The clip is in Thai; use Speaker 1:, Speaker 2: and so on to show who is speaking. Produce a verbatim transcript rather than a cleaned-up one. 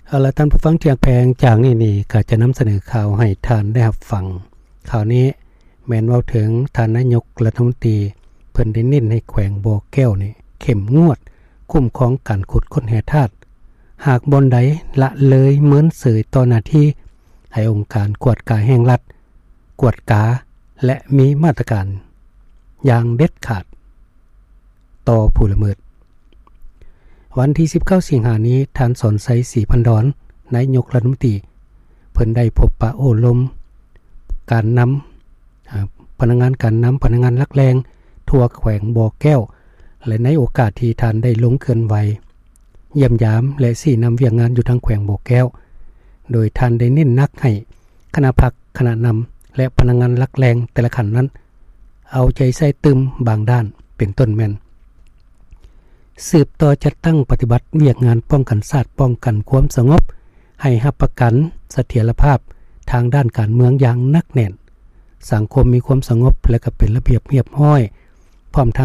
Speaker 1: เอาละท่านผู้ฟังเที่ยงแพงจากนี่นี่ก็จะนำเสนอข่าวให้ท่านได้รับฟังข่าวนี้แม้นเว้าถึงท่านนายกรัฐมนตรีเพิ่นได้เน้นให้แขวงบ่อแก้วนี่เข้มงวดคุ้มครองการขุดค้นแร่ธาตุหากบ่อนใดละเลยเหมือนเสยต่อหน้าที่ให้องค์การกวดกาแห่งรัฐกวดกาและมีมาตรการอย่างเด็ดขาดต่อผู้ละเมิดวันที่สิบเก้าสิงหาคมนี้ท่านสอนไสศรีพันดรนายกรัฐมนตรีเพิ่นได้พบปะโอ้ลมการนำพนักงานการนำพนักงานลักแรงทั่วแขวงบ่อแก้วและในโอกาสที่ท่านได้ลงเคลื่อนไหวเยี่ยมยามและสี่นำเวียงงานอยู่ทางแขวงบ่อแก้วโดยท่านได้เน้นนักให้คณะพักคณะนำและพนักงานลักแรงแต่ละขันนั้นเอาใจใส่ตึมบางด้านเป็นต้นแม่นสืบต่อจัดตั้งปฏิบัติเวียกงานป้องกันศาสตร์ป้องกันความสงบให้รับประกันเสถียรภาพทางด้านการเมืองอย่างนักแน่นสังคมมีความสงบและก็เป็นระเบียบเรียบร้อยพร้อม